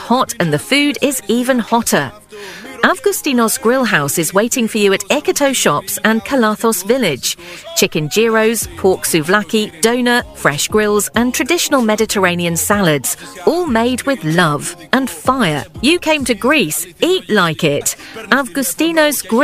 hot and the food is even hotter. Avgustinos Grill House is waiting for you at Ekoto Shops and Kalathos Village. Chicken gyros, pork souvlaki, doner, fresh grills and traditional Mediterranean salads, all made with love and fire. You came to Greece, eat like it. Avgustinos Grill